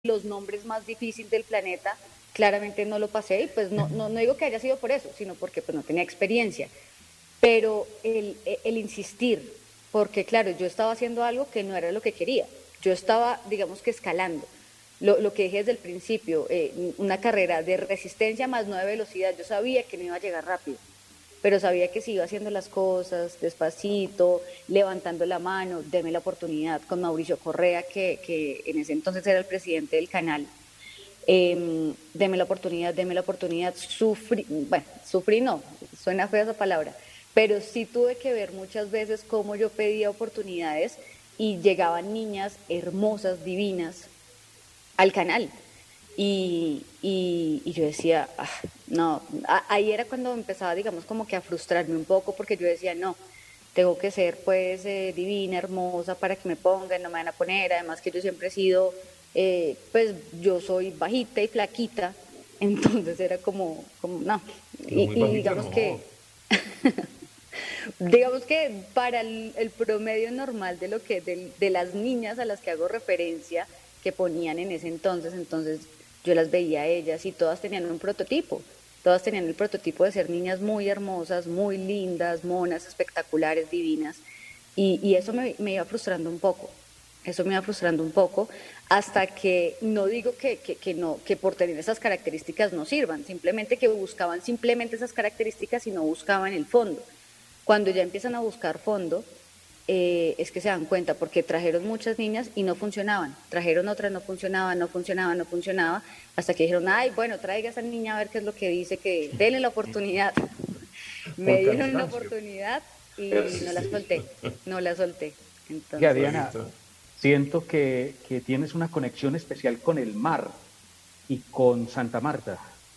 los nombres más difíciles del planeta, claramente no lo pasé y pues no digo que haya sido por eso, sino porque pues no tenía experiencia. Pero el insistir, porque claro, yo estaba haciendo algo que no era lo que quería. Yo estaba, digamos que escalando. Lo que dije desde el principio, una carrera de resistencia más no de velocidad. Yo sabía que no iba a llegar rápido, pero sabía que si iba haciendo las cosas despacito, levantando la mano, deme la oportunidad con Mauricio Correa, que en ese entonces era el presidente del canal. Deme la oportunidad, sufrí, bueno, sufrí no, suena fea esa palabra, pero sí tuve que ver muchas veces cómo yo pedía oportunidades y llegaban niñas hermosas, divinas, al canal. Y yo decía, "Ah, no, ahí era cuando empezaba, digamos, como que a frustrarme un poco, porque yo decía, no, tengo que ser pues divina, hermosa para que me pongan, no me van a poner, además que yo siempre he sido, pues yo soy bajita y flaquita, entonces era como no, No, muy y bajita, no. digamos que para el promedio normal de lo que de las niñas a las que hago referencia que ponían en ese entonces yo las veía a ellas y todas tenían un prototipo. Todas tenían el prototipo de ser niñas muy hermosas, muy lindas, monas, espectaculares, divinas. Y eso me iba frustrando un poco. Eso me iba frustrando un poco hasta que no digo que no, que por tener esas características no sirvan, simplemente que buscaban simplemente esas características y no buscaban el fondo. Cuando ya empiezan a buscar fondo, es que se dan cuenta, porque trajeron muchas niñas y no funcionaban, trajeron otras, no funcionaba, no funcionaba, no funcionaba, hasta que dijeron, ay, bueno, traiga a esa niña a ver qué es lo que dice, que denle la oportunidad. Me Por dieron la cansancio. oportunidad y no la Sí. solté, no la solté. Oiga, Entonces, Diana, Clarita. siento que tienes una conexión especial con el mar y con Santa Marta.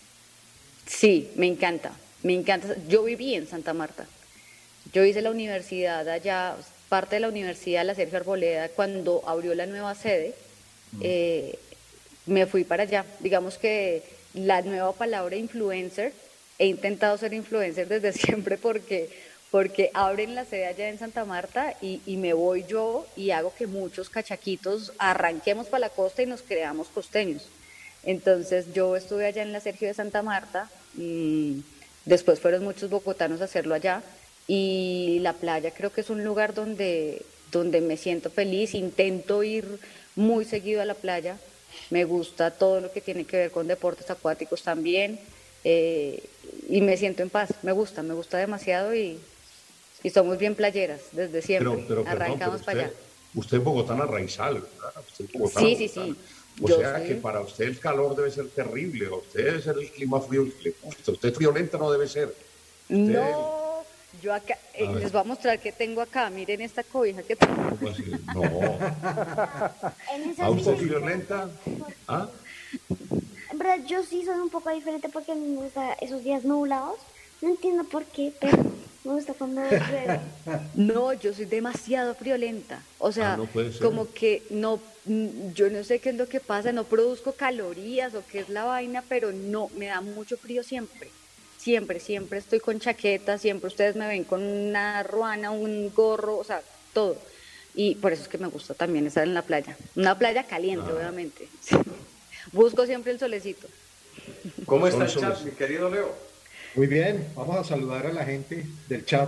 sí, me encanta, me encanta. Yo viví en Santa Marta. Yo hice la universidad allá, parte de la universidad, la Sergio Arboleda, cuando abrió la nueva sede, eh, me fui para allá. Digamos que la nueva palabra influencer, he intentado ser influencer desde siempre porque abren la sede allá en Santa Marta y me voy yo y hago que muchos cachaquitos arranquemos para la costa y nos creamos costeños. Entonces yo estuve allá en la Sergio de Santa Marta, después fueron muchos bogotanos a hacerlo allá y la playa creo que es un lugar donde me siento feliz, intento ir muy seguido a la playa, me gusta todo lo que tiene que ver con deportes acuáticos también eh, y me siento en paz, me gusta demasiado y somos bien playeras desde siempre, Pero perdón, pero arrancamos para allá. usted es bogotana raizal, ¿verdad? Usted es bogotana, Sí, sí, bogotana. sí, O yo sea que soy. para usted el calor debe ser terrible, a usted debe ser el clima frío que le gusta. Usted friolenta no debe ser. Usted, No, yo acá, a ver, les voy a mostrar qué tengo acá, miren esta cobija que tengo. ¿cómo así? No. En ¿A esas usted días, friolenta? ¿Ah? en verdad yo sí soy un poco diferente porque a mí me gusta esos días nublados. No entiendo por qué, pero me gusta cuando llueve. No, yo soy demasiado friolenta. O Ah, sea, no puede ser. como que no, yo no sé qué es lo que pasa, no produzco calorías o qué es la vaina, pero no, me da mucho frío siempre. Siempre, siempre estoy con chaqueta, siempre ustedes me ven con una ruana, un gorro, o sea, todo. Y por eso es que me gusta también estar en la playa. Una playa caliente, Ah, obviamente. Sí. Busco siempre el solecito. ¿Cómo está son el chat, soles. mi querido Leo? Muy bien, vamos a saludar a la gente del chat.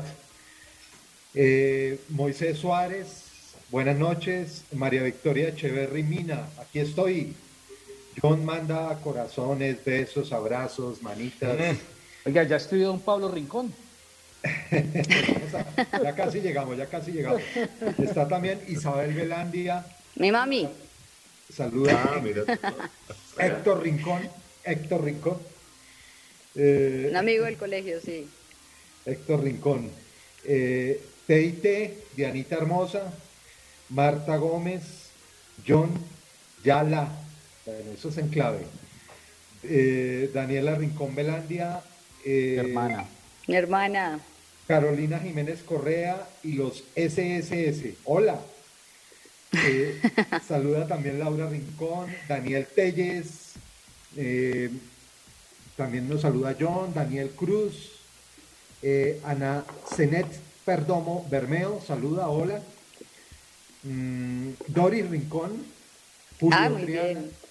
Moisés Suárez, buenas noches. María Victoria Echeverry Mina, aquí estoy. John manda corazones, besos, abrazos, Mm, manitas. Oiga, ya escribió don Pablo Rincón. Ya casi llegamos, ya casi llegamos. Está también Isabel Velandia, Mi mami, sa- saluda Ah, mira tú. vea. Héctor Rincón, un eh, amigo del colegio, sí. Héctor Rincón, Teite, Dianita Hermosa, Marta Gómez, John Yala, bueno, eso es en clave, Daniela Rincón Velandia, Hermana. Mi hermana, Carolina Jiménez Correa y los SSS. Hola. Saluda también Laura Rincón, Daniel Telles, eh, también nos saluda John, Daniel Cruz, Ana Zenet Perdomo Bermeo, saluda, hola. Doris Rincón, ah, Julio muy Triana, bien.